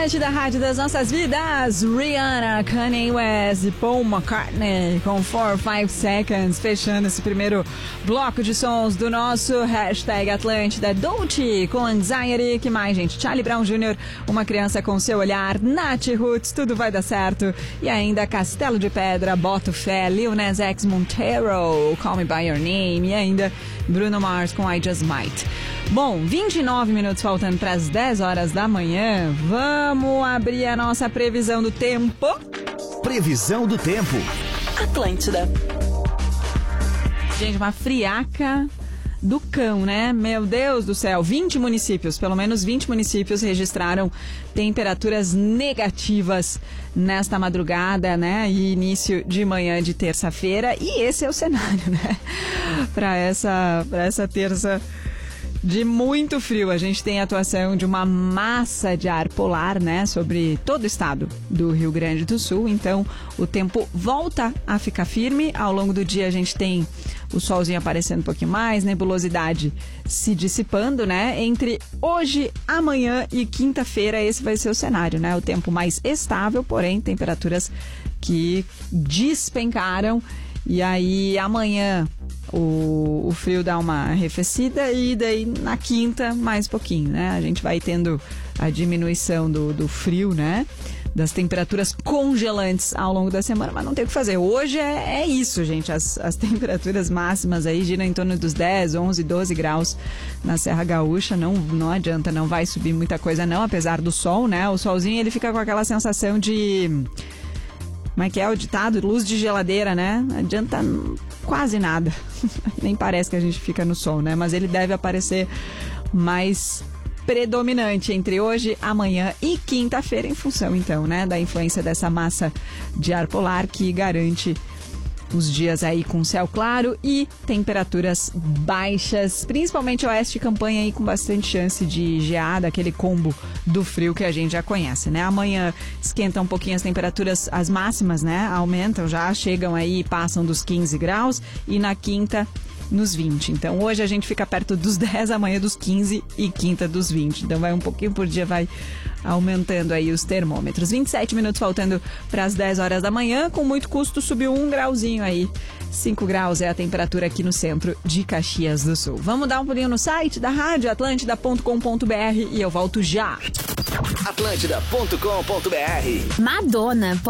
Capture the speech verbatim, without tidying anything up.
Atlântida, rádio das nossas vidas. Rihanna, Kanye West e Paul McCartney com four five seconds, fechando esse primeiro bloco de sons do nosso hashtag Atlântida. Dolce com Anxiety, que mais, gente? Charlie Brown júnior, Uma Criança com Seu Olhar, Nath Roots, Tudo Vai Dar Certo, e ainda Castelo de Pedra, Boto Fé, Lil Nas X, Montero, Call Me By Your Name, e ainda Bruno Mars com I Just Might. Bom, vinte e nove minutos faltando para as dez horas da manhã. Vamos abrir a nossa previsão do tempo. Previsão do tempo. Atlântida. Gente, uma friaca do cão, né? Meu Deus do céu, vinte municípios, pelo menos vinte municípios registraram temperaturas negativas nesta madrugada, né? E início de manhã de terça-feira. E esse é o cenário, né? Para essa, para essa terça de muito frio. A gente tem a atuação de uma massa de ar polar, né, sobre todo o estado do Rio Grande do Sul. Então, o tempo volta a ficar firme. Ao longo do dia, a gente tem o solzinho aparecendo um pouquinho mais, nebulosidade se dissipando, né? Entre hoje, amanhã e quinta-feira, esse vai ser o cenário, né? O tempo mais estável, porém, temperaturas que despencaram. E aí, amanhã o, o frio dá uma arrefecida e daí na quinta mais pouquinho, né? A gente vai tendo a diminuição do, do frio, né? Das temperaturas congelantes ao longo da semana, mas não tem o que fazer. Hoje é, é isso, gente. As, as temperaturas máximas aí giram em torno dos dez, onze, doze graus na Serra Gaúcha. Não, não adianta, não vai subir muita coisa não, apesar do sol, né? O solzinho, ele fica com aquela sensação de... Como é que é o ditado? Luz de geladeira, né? Não adianta quase nada. Nem parece que a gente fica no sol, né? Mas ele deve aparecer mais predominante entre hoje, amanhã e quinta-feira, em função, então, né? Da influência dessa massa de ar polar que garante os dias aí com céu claro e temperaturas baixas, principalmente oeste e campanha aí com bastante chance de geada, aquele combo do frio que a gente já conhece, né? Amanhã esquenta um pouquinho as temperaturas, as máximas, né? Aumentam, já chegam aí e passam dos quinze graus e na quinta nos vinte. Então hoje a gente fica perto dos dez, amanhã dos quinze e quinta dos vinte. Então vai um pouquinho por dia, vai aumentando aí os termômetros. vinte e sete minutos faltando para as dez horas da manhã, com muito custo subiu um grauzinho aí. cinco graus é a temperatura aqui no centro de Caxias do Sul. Vamos dar um pulinho no site da rádio atlântida ponto com ponto b r e eu volto já. atlântida ponto com ponto b r. Madonna